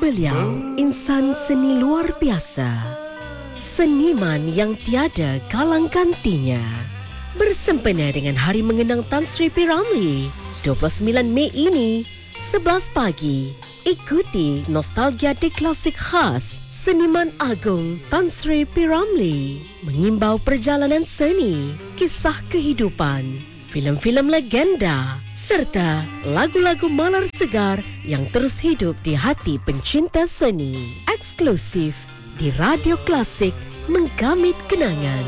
Beliau insan seni luar biasa, seniman yang tiada kalang gantinya. Bersempena dengan Hari Mengenang Tan Sri P. Ramlee 29 Mei ini 11 pagi, ikuti nostalgia di klasik khas seniman agung Tan Sri P. Ramlee, mengimbau perjalanan seni, kisah kehidupan, filem-filem legenda serta lagu-lagu malar segar yang terus hidup di hati pencinta seni. Eksklusif di Radio Klasik, menggamit kenangan.